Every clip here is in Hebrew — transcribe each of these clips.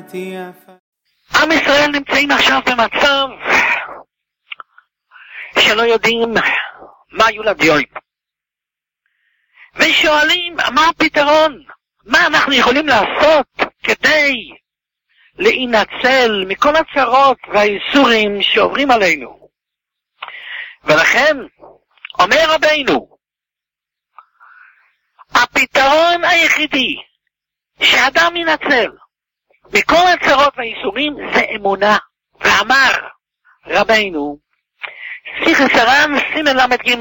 עם ישראל נמצאים עכשיו במצב שלא יודעים מה יהיו לדיון. ושואלים מה הפתרון, מה אנחנו יכולים לעשות כדי להינצל מכל הצרות והאיסורים שעוברים עלינו. ולכן אומר רבינו, הפתרון היחידי שאדם ינצל מכל הצרות והאיסורים זה אמונה. ואמר רבינו, שיחס הר"ן סימן למ"ג,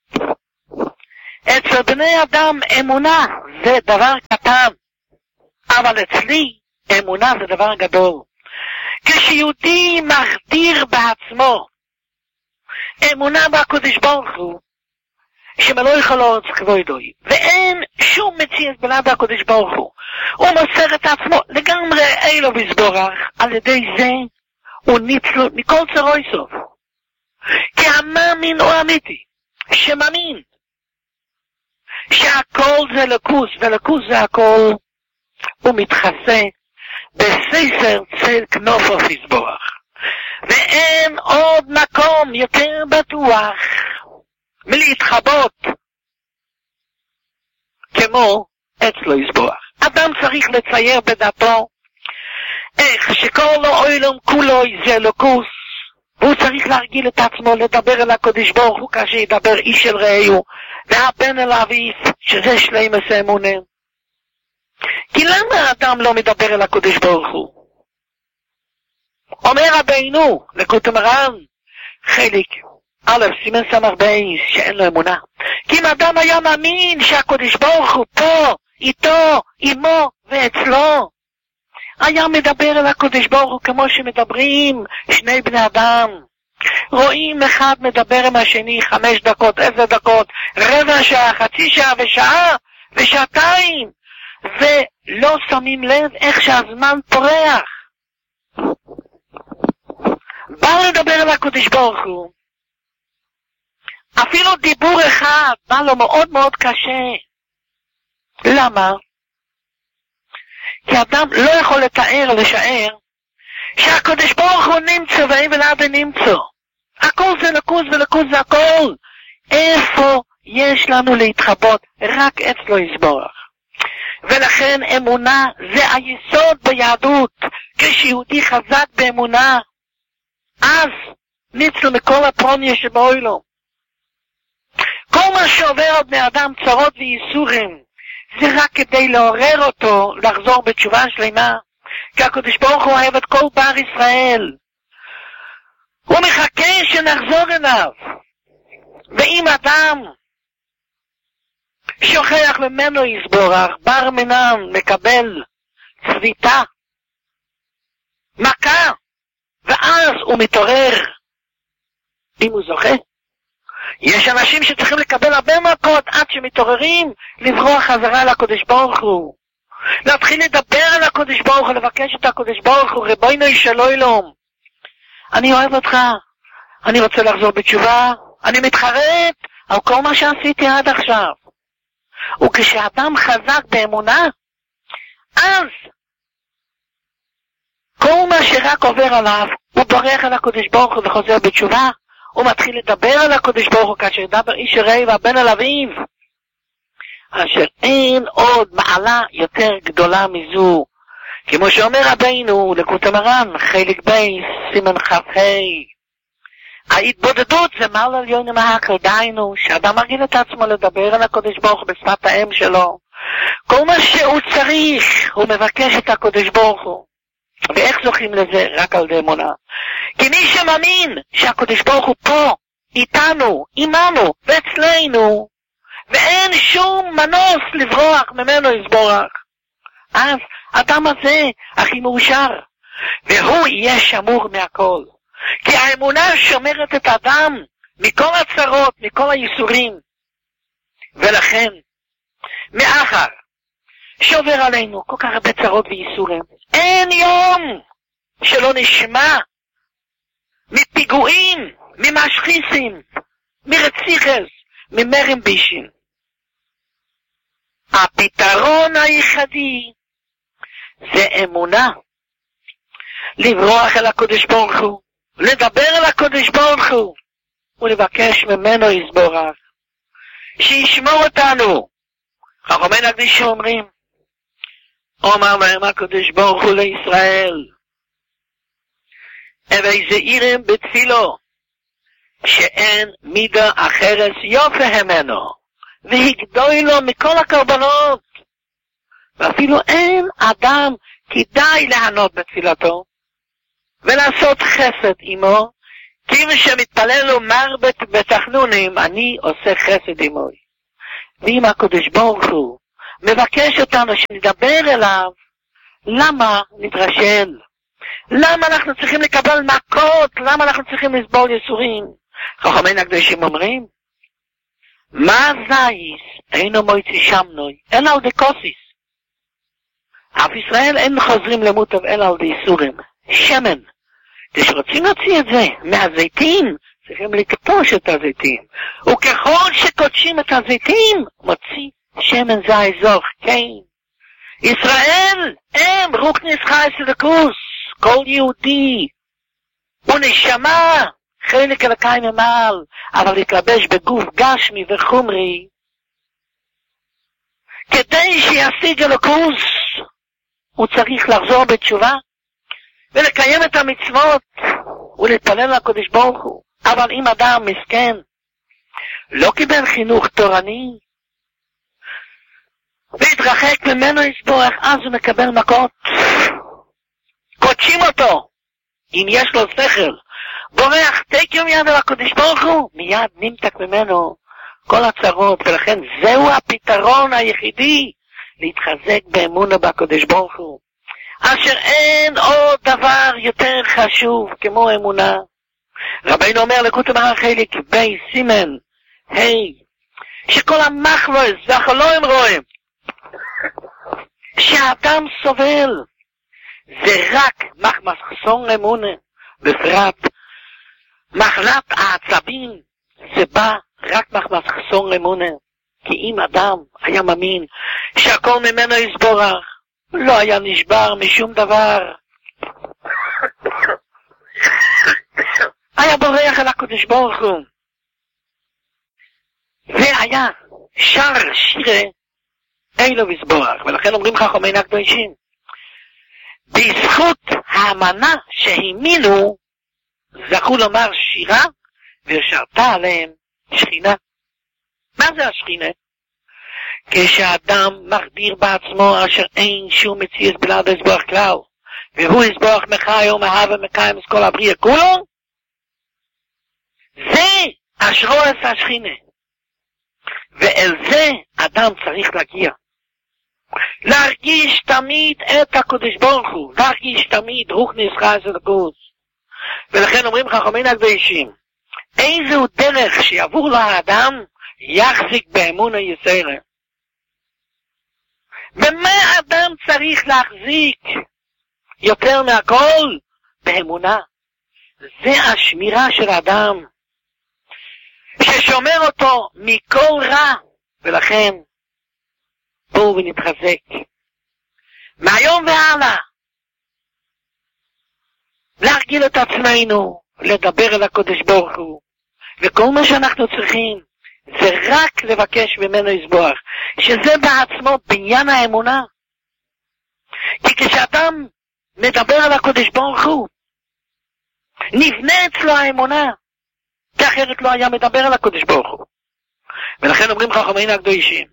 אצל בני אדם אמונה זה דבר קטן, אבל אצלי אמונה זה דבר גדול. כשיהודי מגדיר בעצמו אמונה בקדוש ברוך הוא שמלוא יכולות כבודוי, ואין שום מציאות בלעדי הקדוש ברוך הוא מוסר את עצמו לגמרי אלו ויזבורך, על ידי זה הוא ניצל מכל צרוי סוף. כי המאמין הוא אמיתי שמאמין שהכל זה לקוס, ולקוס זה הכל, הוא מתחסה בססר צל כנופו ויזבורך, ואין עוד מקום יותר בטוח מלהתחבות כמו אצלו יזבורך. אדם צריך לצייר בדעתו איך שכל העולם כולו זה לקוס, והוא צריך להרגיל את עצמו לדבר אל הקדוש ברוך הוא כאשר ידבר איש אל רעהו והבן אל אביו, שזה שלמות האמונה. כי למה האדם לא מדבר אל הקדוש ברוך הוא? אומר רבינו לקוטי מרן חלק א' סימן סמ"ך בייס שאין לו אמונה. כי אם אדם היה מאמין שהקדוש ברוך הוא פה איתו, עמו ואצלו, היה מדבר אל הקדוש ברוך הוא כמו שמדברים שני בני אדם. רואים אחד מדבר עם השני 5 דקות, 10 דקות, רבע שעה, חצי שעה ושעה ושעתיים, ולא שמים לב איך שהזמן פורח. בא לדבר אל הקדוש ברוך הוא, אפילו דיבור אחד בא לו מאוד מאוד קשה. למה? כי אדם לא יכול לתאר, לשער, שהקדוש ברוך הוא נמצא ואין ולעד נמצא. הכל זה לקוס ולקוס זה הכל. איפה יש לנו להתחבות? רק אצלו יזבורך. ולכן אמונה זה היסוד ביהדות. כשיהודי חזק באמונה, אז ניצלו מכל הפרוניה שבאוילו. כל מה שעובר עוד מאדם צרות וייסורים, זה רק כדי לעורר אותו לחזור בתשובה שלמה. כי הקדוש ברוך הוא אוהב את כל בר ישראל, הוא מחכה שנחזור אליו. ואם אדם שוכח ממנו יסבורך, בר מינן מקבל צביטה, מכה, ואז הוא מתעורר אם הוא זוכה. יש אנשים שצריכים לקבל הרבה מכות עד שמתעוררים לברוח חזרה לקדוש ברוך הוא, להתחיל לדבר על הקדוש ברוך הוא, לבקש את הקדוש ברוך הוא, ריבונו של עולם, אני אוהב אותך, אני רוצה לחזור בתשובה, אני מתחרט על כל מה שעשיתי עד עכשיו. וכשאדם חזק באמונה, אז כל מה שרק עובר עליו, הוא בורח על הקדוש ברוך הוא וחוזר בתשובה. הוא מתחיל לדבר על הקדוש ברוך הוא כאשר ידבר איש הרעהו והבן אל אביו, אשר אין עוד מעלה יותר גדולה מזו. כמו שאומר רבינו לקוטי מרן חלק בייס סימן כ"ה, ההתבודדות זה מעל עליון מהקל, דהיינו שאדם מרגיל את עצמו לדבר על הקדוש ברוך הוא בשפת האם שלו. כל מה שהוא צריך הוא מבקש את הקדוש ברוך הוא. ואיך זוכים לזה? רק על ידי אמונה. כי מי שמאמין שהקדוש ברוך הוא פה איתנו, עמנו ואצלנו, ואין שום מנוס לברוח ממנו יסבורך, אז האדם הזה הכי מאושר, והוא יהיה שמור מהכל. כי האמונה שומרת את האדם מכל הצרות, מכל הייסורים. ולכן מאחר שעובר עלינו כל כך הרבה צרות וייסורים, אין יום שלא נשמע מפיגועים, ממשחיסים, מרציחס, ממרם בישין. הפתרון היחידי זה אמונה. לברוח אל הקדוש ברוך הוא, לדבר אל הקדוש ברוך הוא, ולבקש ממנו יסבורך, שישמור אותנו. חכמי הקדישים אומרים, אומר להם הקדוש ברוך הוא לישראל, הווי זהירים בתפילו, שאין מידה אחרת יופי ממנו, והגדול לו מכל הקורבנות, ואפילו אין אדם כדאי להנות בתפילתו, ולעשות חסד עמו, כי שמתפלל לומר בתחנונים, אני עושה חסד עמו. ואם הקדוש ברוך הוא מבקש אותנו שנדבר אליו, למה נתרשל? למה אנחנו צריכים לקבל מכות? למה אנחנו צריכים לסבול ייסורים? חכמי הקדושים אומרים, מה זייס אינו מויצי שמנוי, אלא על דקוסיס. אף ישראל אין חוזרים למוטב אלא על דייסורים. שמן. כשרוצים להוציא את זה מהזיתים, צריכים לקטוש את הזיתים. וככל שקודשים את הזיתים, מוציא שמן זה האזור. כן. ישראל הם רוקניס חייס לדקוס. כל יהודי הוא נשמה, חלק אלוקי ממעל, אבל להתלבש בגוף גשמי וחומרי, כדי שישיג אלוקוס, הוא צריך לחזור בתשובה, ולקיים את המצוות, ולהתפלל לקדוש ברוך הוא. אבל אם אדם מסכן, לא קיבל חינוך תורני, והתרחק ממנו יסבורך, אז הוא מקבל מכות. קודשים אותו, אם יש לו שכל, בורח תקר מיד על הקדוש ברוך הוא, מיד נמתק ממנו כל הצרות, ולכן זהו הפתרון היחידי, להתחזק באמונה בקדוש ברוך הוא, אשר אין עוד דבר יותר חשוב כמו אמונה. רבינו אומר לקוטי מהחלק בי סימן, שכל המחלוס והחלואים רואים, שהאדם סובל, זה רק מחסור אמונה, בפרט מחלת העצבים, זה בא רק מחסור אמונה. כי אם אדם היה מאמין שהכל ממנו יסבורך, לא היה נשבר משום דבר, היה בורח אל הקדוש ברוך הוא, והיה שר שירה אילו יסבורך. ולכן אומרים חכמי הקדושים, בזכות האמנה שהאמינו, זכו לומר שירה, ושרתה עליהם שכינה. מה זה השכינה? כשאדם מחדיר בעצמו אשר אין שום מציאות בלעד יסבורך כלל, והוא יסבורך מחי ומהווה ומקיים את כל הבריאה כולו, זה אשרוס השכינה. ואל זה אדם צריך להגיע. להרגיש תמיד את הקדוש ברוך הוא, להרגיש תמיד רוח נסחס אלוקות. ולכן אומרים חכמים הקדושים, איזו דרך שיעבור לו האדם יחזיק באמונה יסרה. במה אדם צריך להחזיק יותר מהכל? באמונה. זה השמירה של האדם, ששומר אותו מכל רע. ולכן בואו ונתחזק מהיום והלאה, להרגיל את עצמנו לדבר אל הקדוש ברוך הוא, וכל מה שאנחנו צריכים זה רק לבקש ממנו יסבורך, שזה בעצמו בניין האמונה. כי כשאדם מדבר על הקדוש ברוך הוא, נבנה אצלו האמונה, כי אחרת לא היה מדבר על הקדוש ברוך הוא. ולכן אומרים חכמינו הקדושים,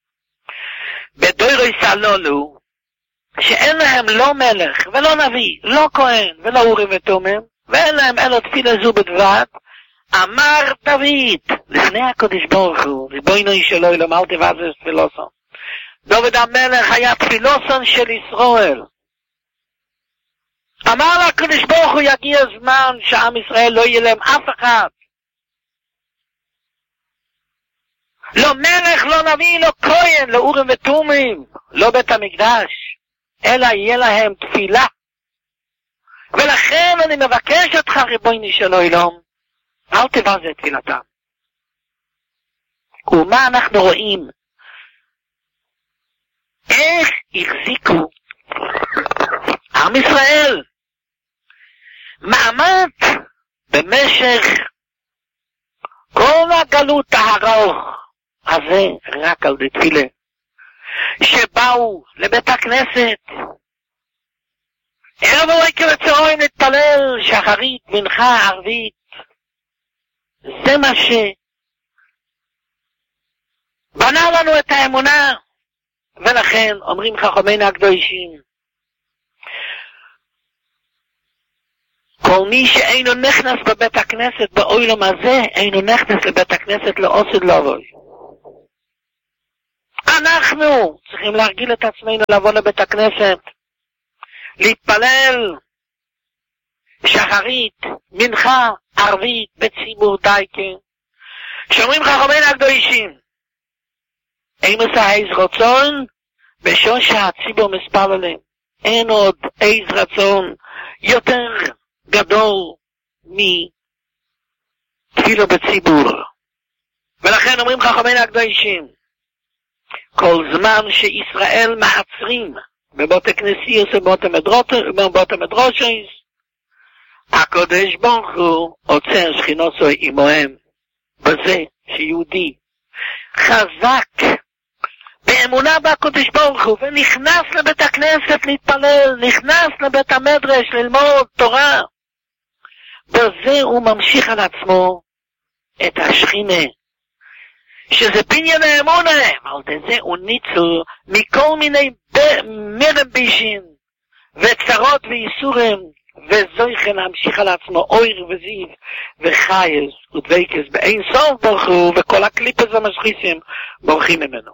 בדורי סלולו, שאין להם לא מלך ולא נביא, לא כהן ולא אורים ותומם, ואין להם אלא תפילה זו בלבד, אמר דוד לפני הקדוש ברוך הוא, ריבונו של עולם, אל תבזבז תפילוסון. דוד המלך היה תפילוסון של ישראל. אמר לקדוש ברוך הוא, יגיע זמן שעם ישראל לא יהיה להם אף אחד, לא מלך, לא נביא, לא כהן, לא אורים ותומים, לא בית המקדש, אלא יהיה להם תפילה. ולכן אני מבקש אותך, ריבונו של עולם, אל תבזבז תפילתם. ומה אנחנו רואים? איך החזיקו עם ישראל מעמד במשך כל הגלות הארוך הזה, רק על תפילה, שבאו לבית הכנסת, ערב בוקר וצהריים להתפלל, שחרית, מנחה, ערבית, זה מה שבנה לנו את האמונה, ולכן אומרים חכמינו הקדושים, כל מי שאינו נכנס בבית הכנסת בעולם הזה, אינו נכנס לבית הכנסת לעושד לבוא. אנחנו צריכים להרגיל את עצמנו לבוא לבית הכנסת, להתפלל, שחרית, מנחה, ערבית, בציבור דייקה. שאומרים חכמינו הקדושים, אין עושה איז רצון, בשון שהציבור מספר עליהם. אין עוד איז רצון יותר גדול מתפילו בציבור. ולכן אומרים חכמינו הקדושים, כל זמן שישראל מעצרים בבית כנסיות ובבית מדרשות, הקדוש ברוך הוא עוצר שכינותו עמהם, בזה שיהודי חזק באמונה בקדוש ברוך הוא ונכנס לבית הכנסת להתפלל, נכנס לבית המדרש ללמוד תורה, בזה הוא ממשיך על עצמו את השכינה, שזה בניין האמונה. על זה הוא ניצול מכל מיני מרבישים וצרות וייסורים, וזויכה להמשיך על עצמו אויר וזיו וחייס ודבקס באין סוף ברוך הוא, וכל הקליפות והמשחיסים בורחים ממנו.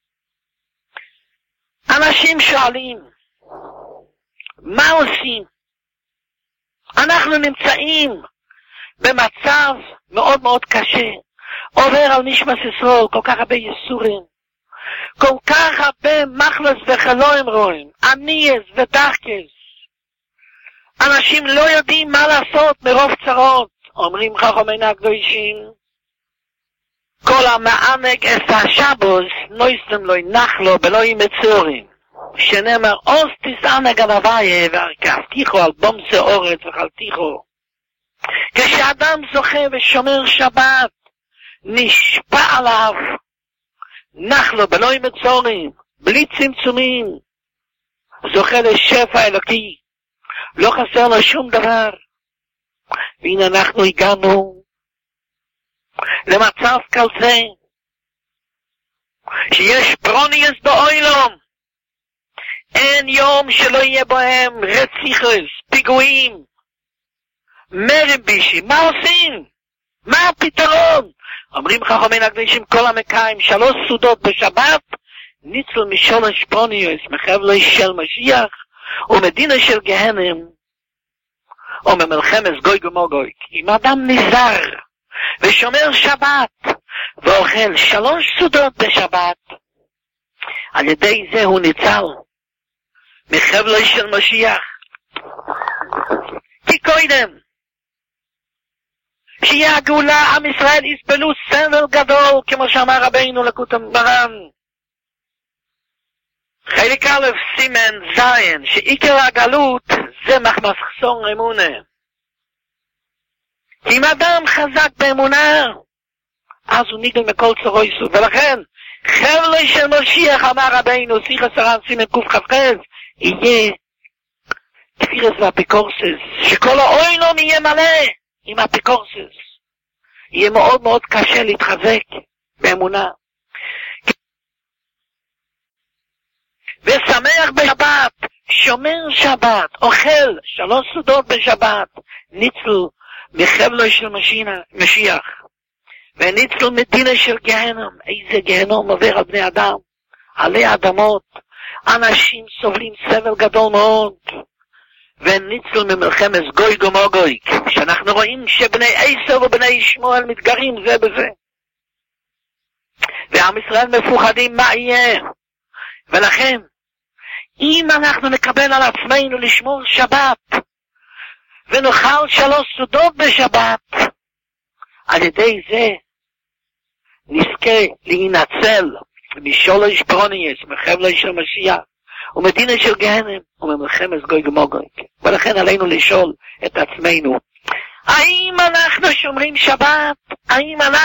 אנשים שואלים, מה עושים? אנחנו נמצאים במצב מאוד מאוד קשה, עובר על נשמת ישראל כל כך הרבה ייסורים, כל כך הרבה מחלס וחלואים רואים, ענייס ודחקס. אנשים לא יודעים מה לעשות מרוב צרות. אומרים חכמינו הקדושים, כל המענג אסא שבוס נויסתם לא נחלו בלא ימצורים, שנאמר עוז תסענג על הוויה והרכבתיכו על בומסי אורץ וחלתיכו. כשאדם זוכה ושומר שבת, נשפע עליו נחלו בלא ימצורים, בלי צמצומים, זוכה לשפע אלוקי, לא חסר לו שום דבר. והנה אנחנו הגענו למצב כזה שיש פרוניאס בעולם, אין יום שלא יהיה בהם רציחס, פיגועים, מרבישים. מה עושים? מה הפתרון? אומרים חכמינו הקדושים, כל המקיים 3 סעודות בשבת, ניצל משלוש פרוניאס, מחבלי של משיח ומדינה של גהנם, או ממלחמת גוי ומוגוי. אם אדם נזהר ושומר שבת ואוכל 3 סעודות בשבת, על ידי זה הוא ניצל מחבלי של משיח. כי קודם שיהיה הגאולה, עם ישראל יסבלו סבל גדול, כמו שאמר רבינו לקוטן מרן חלק א' סימן זין, שעיקר הגלות זה מחסור אמונה. אם אדם חזק באמונה, אז הוא ניגל מכל צרויסו. ולכן חבלי של משיח, אמר רבינו שיחה סרן סימן קכ"ח, יהיה תפירס והאפיקורסס, שכל העולם יהיה מלא עם האפיקורסס. יהיה מאוד מאוד קשה להתחזק באמונה. ושמח בשבת, שומר שבת, אוכל 3 סעודות בשבת, ניצל מחבלו של משיח, וניצל מדינה של גהנם. איזה גהנום עובר על בני אדם, עלי אדמות, אנשים סובלים סבל גדול מאוד, וניצל ממלחמת גוי ומוגוי, שאנחנו רואים שבני עשר ובני ישמעאל מתגרים זה בזה, ועם ישראל מפוחדים מה יהיה. ולכן אם אנחנו נקבל על עצמנו לשמור שבת ונאכל 3 סעודות בשבת, על ידי זה נזכה להינצל משלוש פרוניאס, מחבלי של משיח ומדינה של גהנם, וממלחמת גוי ומגוי. ולכן עלינו לשאול את עצמנו, האם אנחנו שומרים שבת? האם אנחנו